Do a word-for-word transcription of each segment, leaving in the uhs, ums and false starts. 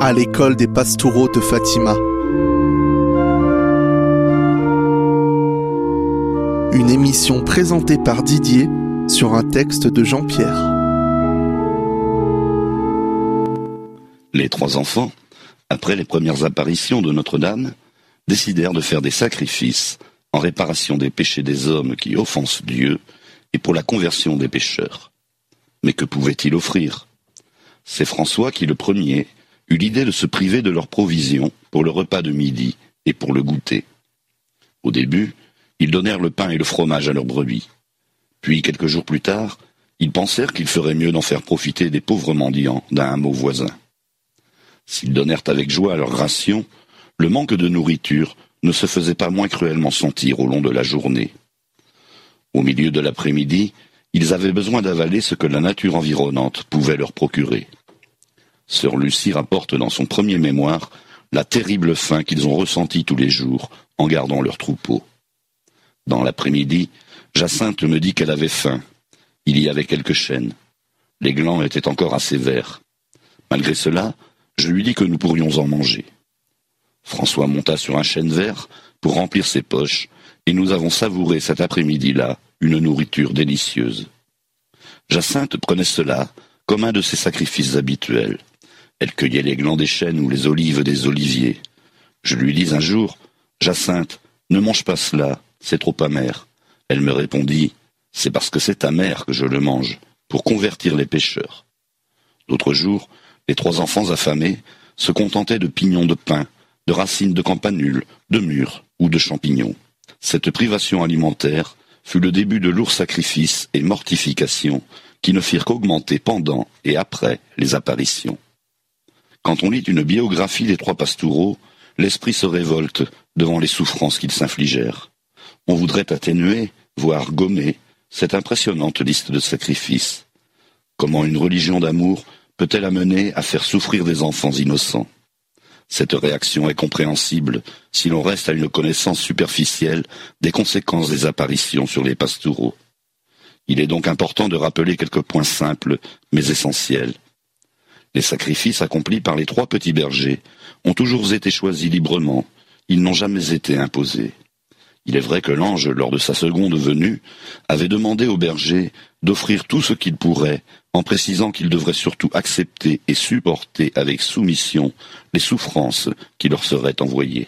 à l'école des Pastoureaux de Fatima. Une émission présentée par Didier sur un texte de Jean-Pierre. Les trois enfants, après les premières apparitions de Notre-Dame, décidèrent de faire des sacrifices en réparation des péchés des hommes qui offensent Dieu et pour la conversion des pécheurs. Mais que pouvaient-ils offrir ? C'est François qui, le premier, eut l'idée de se priver de leurs provisions pour le repas de midi et pour le goûter. Au début, ils donnèrent le pain et le fromage à leurs brebis. Puis, quelques jours plus tard, ils pensèrent qu'il ferait mieux d'en faire profiter des pauvres mendiants d'un hameau voisin. S'ils donnèrent avec joie leur ration, le manque de nourriture ne se faisait pas moins cruellement sentir au long de la journée. Au milieu de l'après-midi, ils avaient besoin d'avaler ce que la nature environnante pouvait leur procurer. Sœur Lucie rapporte dans son premier mémoire la terrible faim qu'ils ont ressentie tous les jours en gardant leur troupeau. Dans l'après-midi, Jacinthe me dit qu'elle avait faim. Il y avait quelques chênes. Les glands étaient encore assez verts. Malgré cela, je lui dis que nous pourrions en manger. François monta sur un chêne vert pour remplir ses poches, et nous avons savouré cet après-midi-là une nourriture délicieuse. Jacinthe prenait cela comme un de ses sacrifices habituels. Elle cueillait les glands des chênes ou les olives des oliviers. Je lui dis un jour, « Jacinthe, ne mange pas cela, c'est trop amer. » Elle me répondit, « C'est parce que c'est amer que je le mange, pour convertir les pécheurs. » D'autres jours, les trois enfants affamés se contentaient de pignons de pin, de racines de campanule, de mûres ou de champignons. Cette privation alimentaire fut le début de lourds sacrifices et mortifications qui ne firent qu'augmenter pendant et après les apparitions. Quand on lit une biographie des trois Pastoureaux, l'esprit se révolte devant les souffrances qu'ils s'infligèrent. On voudrait atténuer, voire gommer, cette impressionnante liste de sacrifices. Comment une religion d'amour peut-elle amener à faire souffrir des enfants innocents ? Cette réaction est compréhensible si l'on reste à une connaissance superficielle des conséquences des apparitions sur les Pastoureaux. Il est donc important de rappeler quelques points simples mais essentiels. Les sacrifices accomplis par les trois petits bergers ont toujours été choisis librement, ils n'ont jamais été imposés. Il est vrai que l'ange, lors de sa seconde venue, avait demandé aux bergers d'offrir tout ce qu'ils pourraient, en précisant qu'ils devraient surtout accepter et supporter avec soumission les souffrances qui leur seraient envoyées.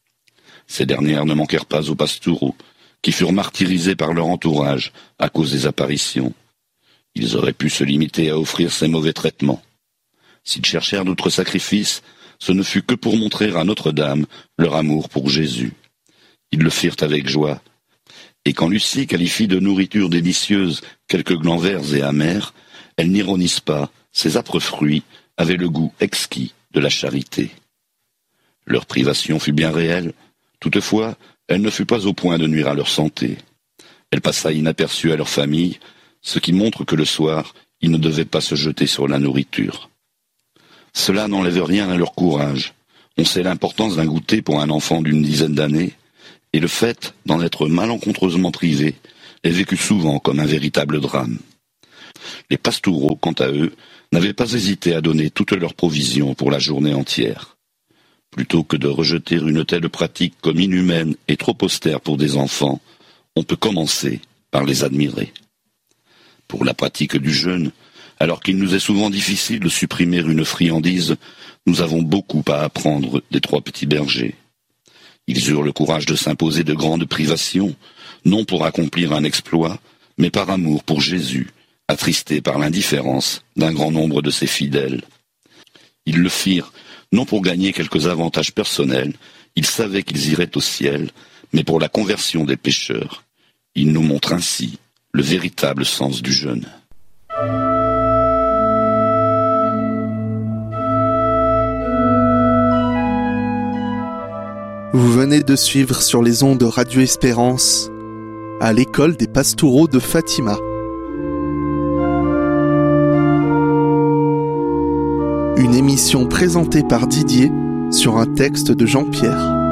Ces dernières ne manquèrent pas aux Pastoureaux, qui furent martyrisés par leur entourage à cause des apparitions. Ils auraient pu se limiter à offrir ces mauvais traitements. S'ils cherchèrent d'autres sacrifices, ce ne fut que pour montrer à Notre-Dame leur amour pour Jésus. Ils le firent avec joie. Et quand Lucie qualifie de nourriture délicieuse quelques glands verts et amers, elle n'ironise pas, ces âpres fruits avaient le goût exquis de la charité. Leur privation fut bien réelle, toutefois, elle ne fut pas au point de nuire à leur santé. Elle passa inaperçue à leur famille, ce qui montre que le soir, ils ne devaient pas se jeter sur la nourriture. Cela n'enlève rien à leur courage. On sait l'importance d'un goûter pour un enfant d'une dizaine d'années, et le fait d'en être malencontreusement privé est vécu souvent comme un véritable drame. Les Pastoureaux, quant à eux, n'avaient pas hésité à donner toutes leurs provisions pour la journée entière. Plutôt que de rejeter une telle pratique comme inhumaine et trop austère pour des enfants, on peut commencer par les admirer. Pour la pratique du jeûne, alors qu'il nous est souvent difficile de supprimer une friandise, nous avons beaucoup à apprendre des trois petits bergers. Ils eurent le courage de s'imposer de grandes privations, non pour accomplir un exploit, mais par amour pour Jésus, attristé par l'indifférence d'un grand nombre de ses fidèles. Ils le firent, non pour gagner quelques avantages personnels, ils savaient qu'ils iraient au ciel, mais pour la conversion des pécheurs. Ils nous montrent ainsi le véritable sens du jeûne. Vous venez de suivre sur les ondes de Radio Espérance à l'école des Pastoureaux de Fatima. Une émission présentée par Didier sur un texte de Jean-Pierre.